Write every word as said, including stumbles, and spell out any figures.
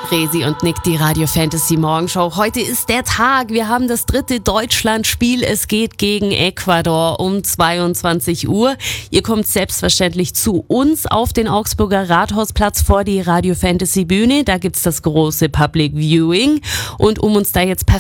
Resi und Nick, die Radio Fantasy Morgenshow. Heute ist der Tag. Wir haben das dritte Deutschlandspiel. Es geht gegen Ecuador um zweiundzwanzig Uhr. Ihr kommt selbstverständlich zu uns auf den Augsburger Rathausplatz vor die Radio Fantasy Bühne. Da gibt's das große Public Viewing. Und um uns da jetzt perfekt